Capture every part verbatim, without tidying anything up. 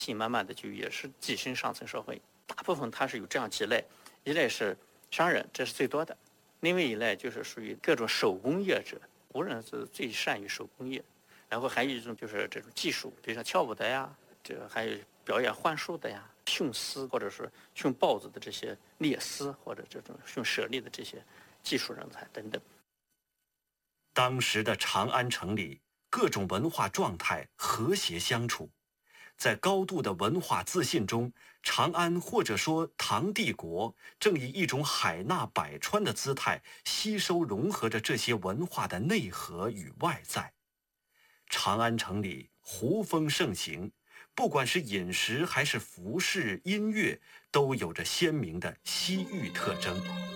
性慢慢的就也是跻身上层社会。大部分它是有这样几类，一类是商人，这是最多的；另外一类就是属于各种手工业者，胡人是最善于手工业。然后还有一种就是这种技术，比如说跳舞的呀，这个还有表演幻术的呀，驯丝或者是驯豹子的这些猎丝，或者这种驯猞猁的这些技术人才等等。 当时的长安城里，各种文化状态和谐相处。在高度的文化自信中，长安或者说唐帝国正以一种海纳百川的姿态吸收融合着这些文化的内核与外在。长安城里胡风盛行，不管是饮食还是服饰、音乐，都有着鲜明的西域特征。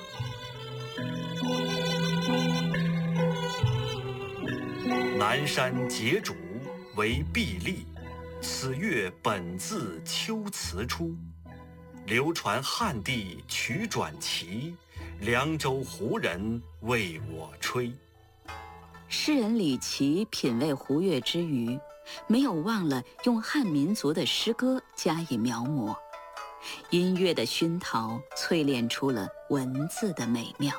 南山节主为壁立，此乐本自秋辞出。流传汉地曲转奇，凉州胡人为我吹。 诗人李颀品味胡乐之余，没有忘了用汉民族的诗歌加以描摹，音乐的熏陶淬炼出了文字的美妙。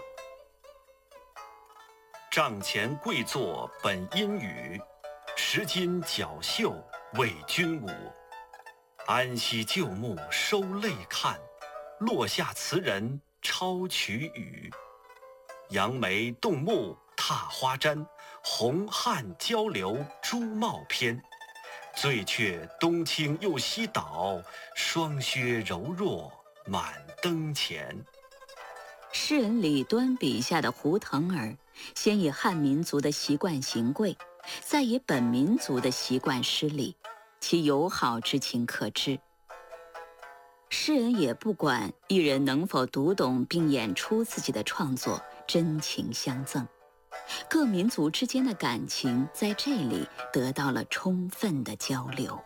帐前跪坐本阴雨，石襟绞袖为君舞。安息旧木收泪看，落下词人抄曲语。杨梅动目踏花簪，红汉交流朱帽篇。醉却东倾又西倒，霜靴柔弱满灯前。 诗人李端笔下的胡腾儿，先以汉民族的习惯行跪，再以本民族的习惯施礼，其友好之情可知。诗人也不管艺人能否读懂并演出自己的创作，真情相赠。各民族之间的感情在这里得到了充分的交流。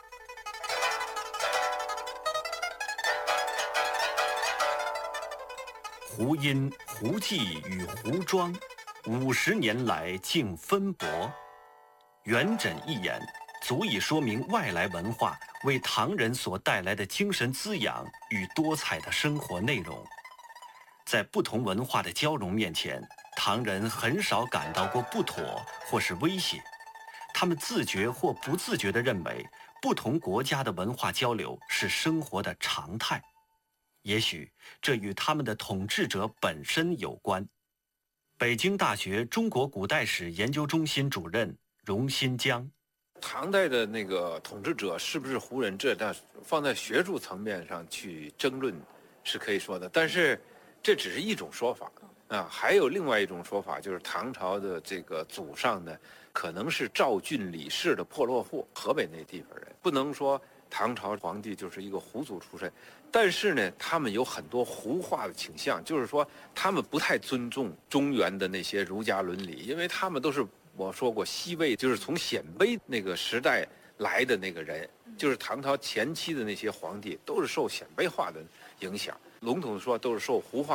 胡音、胡记与胡庄，五十年来竟分薄。元稹一言，足以说明外来文化为唐人所带来的精神滋养与多彩的生活内容。在不同文化的交融面前，唐人很少感到过不妥或是威胁，他们自觉或不自觉地认为，不同国家的文化交流是生活的常态。也许这与他们的统治者本身有关。北京大学中国古代史研究中心主任荣新江： 唐代的那个统治者是不是胡人，这但放在学术层面上去争论是可以说的，但是这只是一种说法啊。还有另外一种说法，就是唐朝的这个祖上呢，可能是赵郡李氏的破落户，河北那地方人，不能说唐朝皇帝就是一个胡族出身。但是呢，他们有很多胡化的倾向，就是说他们不太尊重中原的那些儒家伦理，因为他们都是我说过西魏，就是从鲜卑那个时代来的那个人，就是唐朝前期的那些皇帝都是受鲜卑化的影响，笼统的说都是受胡化